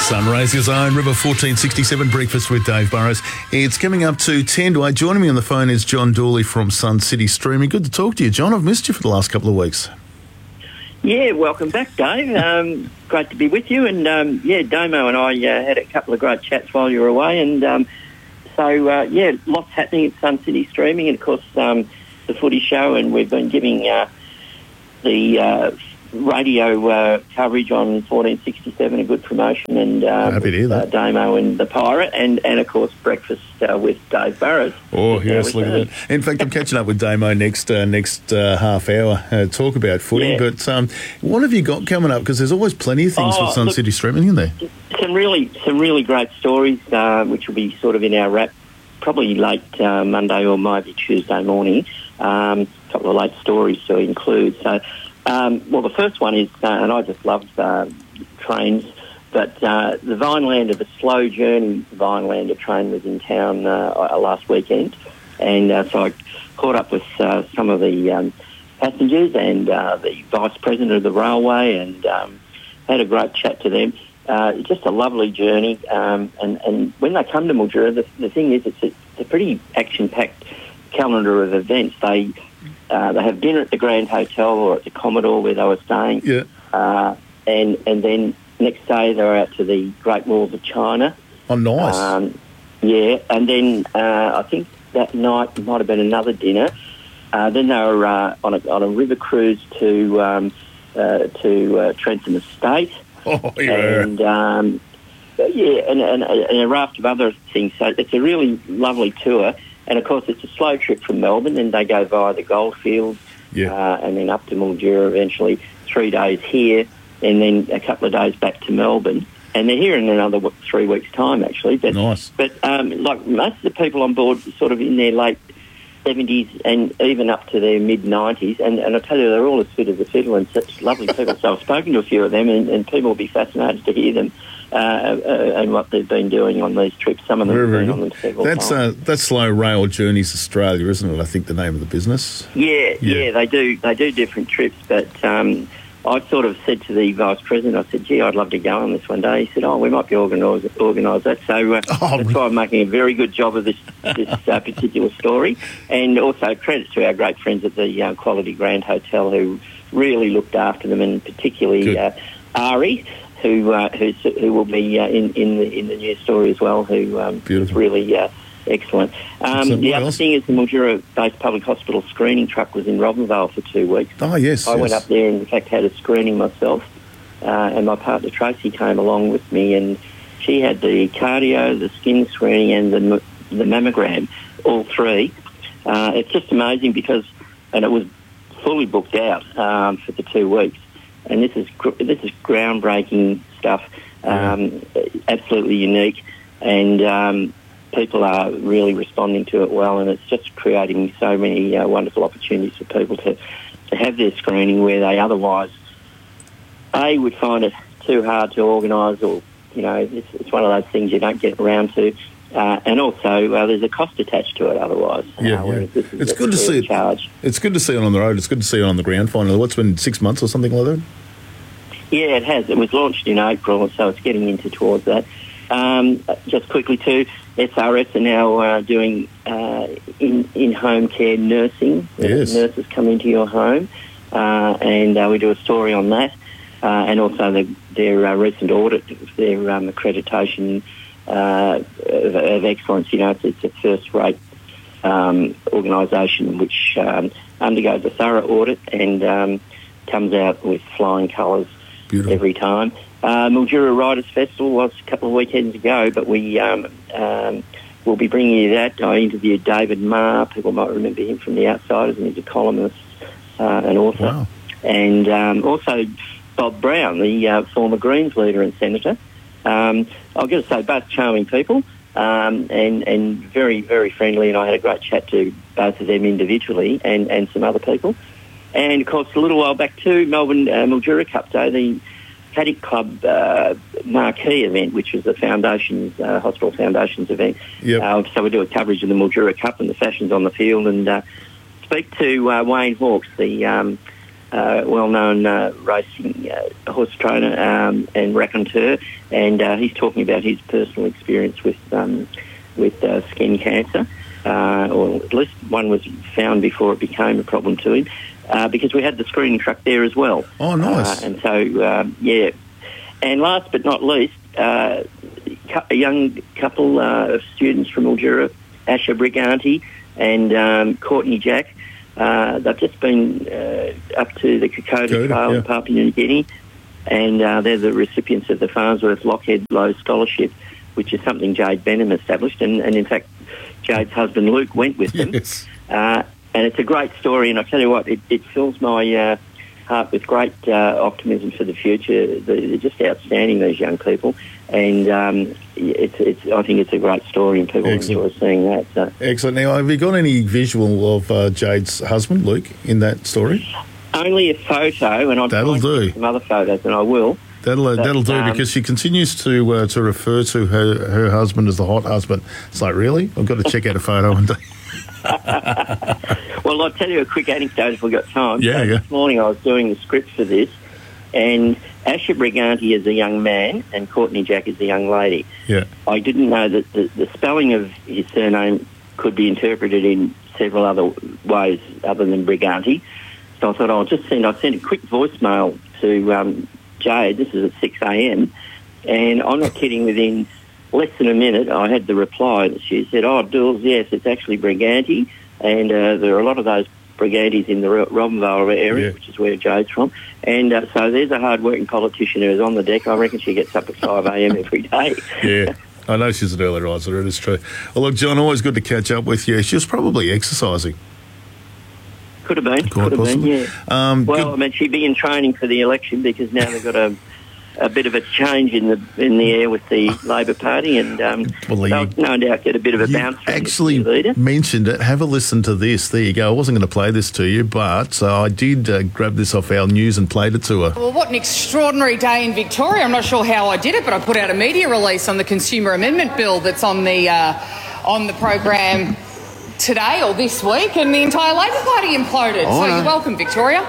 Sunray's Own River 1467 Breakfast with Dave Burrows. It's coming up to 10 to 8. Joining me on the phone is John Dooley from Sun City Streaming. Good to talk to you, John. I've missed you for the last couple of weeks. Yeah, welcome back, Dave. Great to be with you. And, Damo and I had a couple of great chats while you were away. And lots happening at Sun City Streaming. And, of course, the footy show. And we've been giving the radio coverage on 1467 a good promotion. And happy to hear that. Damo and the Pirate. And of course, breakfast with Dave Burrows. Oh, yes, look at that. In fact, I'm catching up with Damo next half hour, talk about footy. Yeah. But what have you got coming up? Because there's always plenty of things with Sun City Streaming, isn't there? Some really great stories, which will be sort of in our wrap, probably late Monday or maybe Tuesday morning. A couple of late stories to include. So, the first one is, and I just love trains, but the Vinelander, the Slow Journey Vinelander train was in town last weekend, and so I caught up with some of the passengers and the Vice President of the railway, and had a great chat to them. Just a lovely journey, and when they come to Mildura, the thing is, it's a pretty action-packed calendar of events. They have dinner at the Grand Hotel or at the Commodore where they were staying. Yeah. And then next day they were out to the Great Walls of China. Oh, nice. And then I think that night might have been another dinner. Then they were on a river cruise to Trentham Estate. Oh, yeah. And a raft of other things. So it's a really lovely tour. And, of course, it's a slow trip from Melbourne, and they go via the Goldfields, and then up to Mildura eventually, 3 days here, and then a couple of days back to Melbourne. And they're here in another 3 weeks' time, actually. But, nice. But, like most of the people on board sort of in their late 70s and even up to their mid-90s, and I tell you, they're all as fit as a fiddle and such lovely people. So I've spoken to a few of them, and people will be fascinated to hear them. And what they've been doing on these trips. Some of them have been on them several times. That's Slow Rail Journeys Australia, isn't it? I think the name of the business. Yeah, they do. They do different trips, but I sort of said to the Vice President, I said, gee, I'd love to go on this one day. He said, we might be organise that. So that's why I'm making a very good job of this particular story. And also credit to our great friends at the Quality Grand Hotel who really looked after them, and particularly Ari, who will be in the news story as well, who is really excellent. The other thing is the Mildura-based public hospital screening truck was in Robinvale for 2 weeks. Oh, yes. I went up there and, in fact, had a screening myself, and my partner Tracy came along with me, and she had the cardio, the skin screening, and the mammogram, all three. It's just amazing because, and it was fully booked out for the 2 weeks. And this is groundbreaking stuff, absolutely unique, and people are really responding to it well, and it's just creating so many wonderful opportunities for people to have their screening where they otherwise, would find it too hard to organise, or, it's one of those things you don't get around to. And also, there's a cost attached to it otherwise. It's good to see it. It's good to see it on the road. It's good to see it on the ground finally. What's been 6 months or something like that? Yeah, it has. It was launched in April, so it's getting into towards that. Just quickly too, SRS are now doing in-home care nursing. Yes. Nurses come into your home, and we do a story on that. And also their recent audit, their accreditation of excellence. It's a first-rate organisation which undergoes a thorough audit and comes out with flying colours every time. Mildura Riders Festival was a couple of weekends ago, but we will be bringing you that. I interviewed David Marr. People might remember him from The Outsiders, and he's a columnist and author. Wow. And also Bob Brown, the former Greens leader and senator. I've got to say, both charming people and very, very friendly, and I had a great chat to both of them individually and some other people. And, of course, a little while back too, Melbourne Mildura Cup Day, the Paddock Club marquee event, which was the Foundations, Hospital Foundations event. Yep. So we do a coverage of the Mildura Cup and the fashions on the field, and speak to Wayne Hawkes, the well-known racing horse trainer and raconteur, and he's talking about his personal experience with skin cancer, or at least one was found before it became a problem to him, because we had the screening truck there as well. Oh, nice. And so, yeah. And last but not least, a young couple of students from Mildura, Asha Briganti and Courtney Jack, they've just been up to the Kokoda Trail in Papua New Guinea, and they're the recipients of the Farnsworth Lockheed Lowe Scholarship, which is something Jade Benham established, and in fact, Jade's husband Luke went with them. Yes. And it's a great story, and I tell you what, it fills my heart with great optimism for the future. They're just outstanding, these young people, and I think it's a great story, and people enjoy seeing that. So. Excellent. Now, have you got any visual of Jade's husband, Luke, in that story? Only a photo, and I'm trying to get some other photos, and I will. That'll do, because she continues to refer to her husband as the hot husband. It's like, really? I've got to check out a photo one day. Well, I'll tell you a quick anecdote if we've got time. Yeah. This morning I was doing the script for this, and Asha Briganti is a young man and Courtney Jack is a young lady. Yeah. I didn't know that the spelling of his surname could be interpreted in several other ways other than Briganti. So I thought I sent a quick voicemail to Jade. This is at 6 a.m. and I'm not kidding, within less than a minute I had the reply that she said, "Oh, Dools, yes, it's actually Briganti, and there are a lot of those Brigantis in the Robinvale area, which is where Jade's from." And so there's a hard-working politician who's on the deck. I reckon she gets up at 5 a.m. every day. Yeah. I know she's an early riser, it is true. Well, look, John, always good to catch up with you. She was probably exercising. Could have been, yeah. I mean, she'd be in training for the election, because now they've got a bit of a change in the air with the Labor Party, and they'll no doubt get a bit of a bounce. Actually mentioned it. Have a listen to this. There you go. I wasn't going to play this to you, but I did grab this off our news and played it to her. Well, what an extraordinary day in Victoria. I'm not sure how I did it, but I put out a media release on the Consumer Amendment Bill that's on the program today or this week, and the entire Labor Party imploded. You're welcome, Victoria.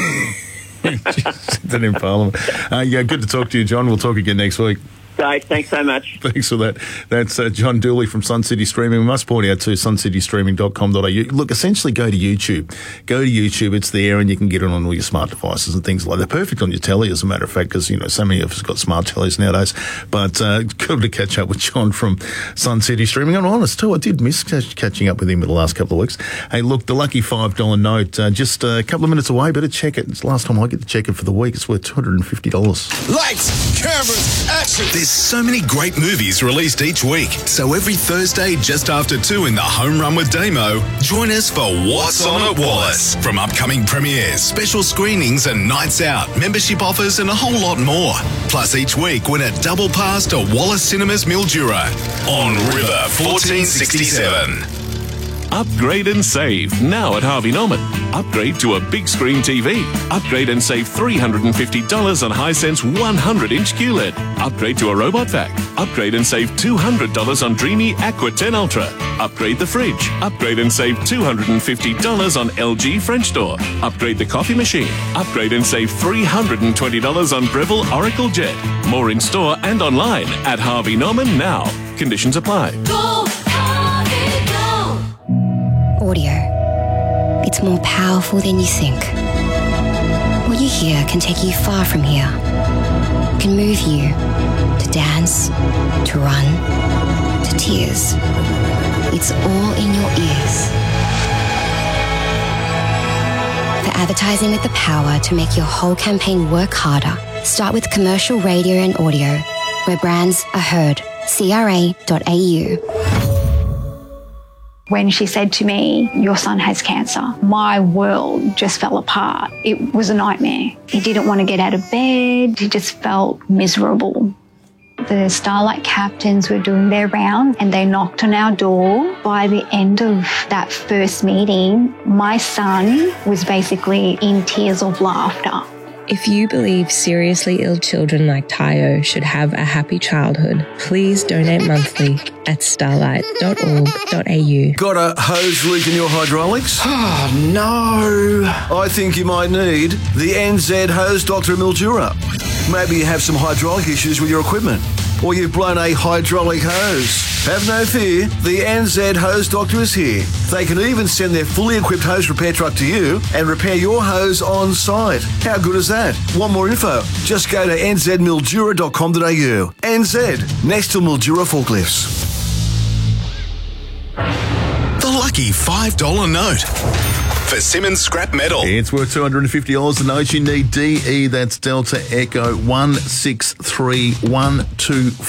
Then in Parliament. Yeah, good to talk to you, John. We'll talk again next week. Great, thanks so much. Thanks for that. That's John Dooley from Sun City Streaming. We must point out to suncitystreaming.com.au. Look, essentially go to YouTube. Go to YouTube. It's there, and you can get it on all your smart devices and things like that. Perfect on your telly, as a matter of fact, because, so many of us got smart tellies nowadays. But good to catch up with John from Sun City Streaming. I'm honest, too, I did miss catching up with him in the last couple of weeks. Hey, look, the lucky $5 note, just a couple of minutes away. Better check it. It's the last time I get to check it for the week. It's worth $250. Lights, cameras, action. There's so many great movies released each week. So every Thursday, just after 2 in the Home Run with Damo, join us for What's On at Wallace. From upcoming premieres, special screenings and nights out, membership offers and a whole lot more. Plus each week, win a double pass to Wallace Cinemas Mildura on River 1467. Upgrade and save now at Harvey Norman. Upgrade to a big screen TV. Upgrade and save $350 on Hisense 100-inch QLED. Upgrade to a robot vac. Upgrade and save $200 on Dreamy Aqua 10 Ultra. Upgrade the fridge. Upgrade and save $250 on LG French door. Upgrade the coffee machine. Upgrade and save $320 on Breville Oracle Jet. More in store and online at Harvey Norman now. Conditions apply. Go, Harvey, go. Audio. It's more powerful than you think. What you hear can take you far from here. Can move you to dance, to run, to tears. It's all in your ears. For advertising with the power to make your whole campaign work harder, start with commercial radio and audio, where brands are heard. CRA.au. When she said to me, "Your son has cancer," my world just fell apart. It was a nightmare. He didn't want to get out of bed. He just felt miserable. The Starlight captains were doing their rounds and they knocked on our door. By the end of that first meeting, my son was basically in tears of laughter. If you believe seriously ill children like Tayo should have a happy childhood, please donate monthly at starlight.org.au. Got a hose leak in your hydraulics? Oh, no. I think you might need the NZ Hose Doctor Mildura. Maybe you have some hydraulic issues with your equipment, or you've blown a hydraulic hose. Have no fear, the NZ Hose Doctor is here. They can even send their fully equipped hose repair truck to you and repair your hose on site. How good is that? Want more info? Just go to nzmildura.com.au. NZ, next to Mildura forklifts. The lucky $5 note. For Simmons Scrap Metal. It's worth $250 the note. You need DE, that's Delta Echo 163124.